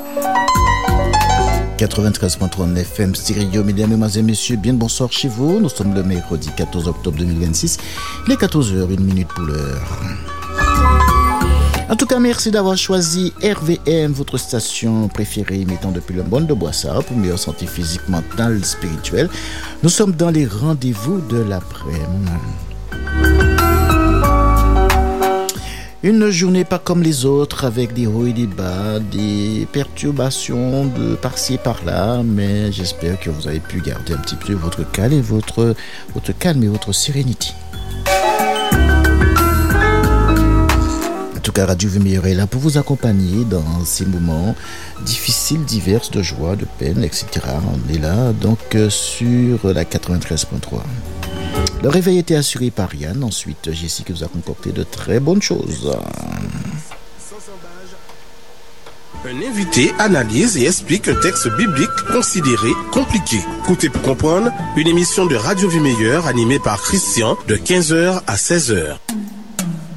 93.3 FM Stereo, mesdames, mesdemoiselles, messieurs, bien le bonsoir chez vous. Nous sommes le mercredi 14 octobre 2026. Il est 14h01 pour l'heure. En tout cas, merci d'avoir choisi RVM, votre station préférée, émettant depuis le monde de Boissard pour meilleure santé physique, mentale, spirituelle. Nous sommes dans les rendez-vous de l'après-midi. Une journée pas comme les autres, avec des hauts et des bas, des perturbations de par-ci et par-là, mais j'espère que vous avez pu garder un petit peu votre calme et votre calme et votre sérénité. En tout cas, Radio Vie Meilleure est là pour vous accompagner dans ces moments difficiles, divers, de joie, de peine, etc. On est là donc sur la 93.3. Le réveil était assuré par Yann. Ensuite, Jessie qui vous a concocté de très bonnes choses. Un invité analyse et explique un texte biblique considéré compliqué. Écoutez pour comprendre, une émission de Radio Vie Meilleure animée par Christian de 15h à 16h.